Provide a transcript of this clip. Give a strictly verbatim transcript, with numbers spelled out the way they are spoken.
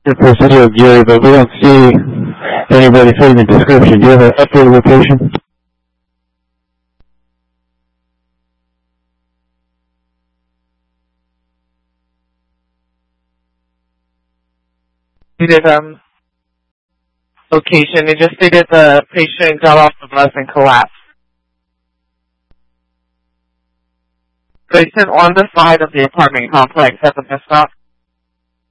The procedure, Gary, but we don't see anybody fitting the description. Do you have an updated location? Stated um, location. It just stated the patient got off the bus and collapsed. Patient on the side of the apartment complex at the bus stop.